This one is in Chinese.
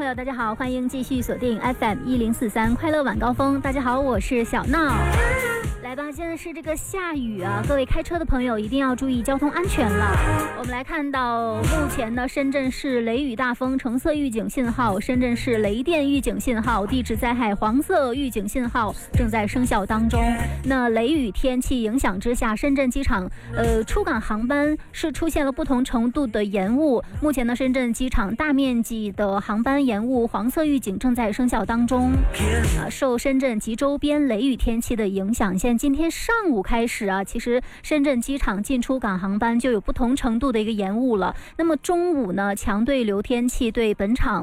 友，大家好，欢迎继续锁定 FM1043快乐晚高峰。大家好，我是小闹。来吧，现在是这个下雨啊，各位开车的朋友一定要注意交通安全了。我们来看到目前呢，深圳市雷雨大风橙色预警信号，深圳市雷电预警信号，地质灾害黄色预警信号正在生效当中。那雷雨天气影响之下，深圳机场出港航班是出现了不同程度的延误。目前呢，深圳机场大面积的航班延误，黄色预警正在生效当中。受深圳及周边雷雨天气的影响，今天上午开始啊，其实深圳机场进出港航班就有不同程度的一个延误了。那么中午呢，强对流天气对本场